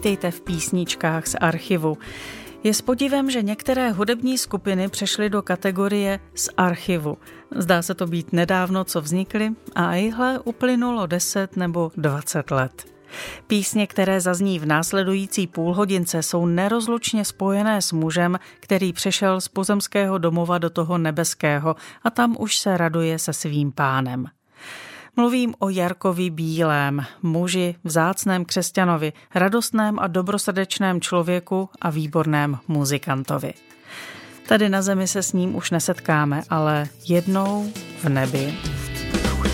Vítejte v písničkách z archivu. Je s podivem, že některé hudební skupiny přešly do kategorie z archivu. Zdá se to být nedávno, co vznikly, a ihle uplynulo 10 nebo 20 let. Písně, které zazní v následující půlhodince, jsou nerozlučně spojené s mužem, který přešel z pozemského domova do toho nebeského a tam už se raduje se svým pánem. Mluvím o Jarkovi Bílém, muži, vzácném křesťanovi, radostném a dobrosrdečném člověku a výborném muzikantovi. Tady na zemi se s ním už nesetkáme, ale jednou v nebi, v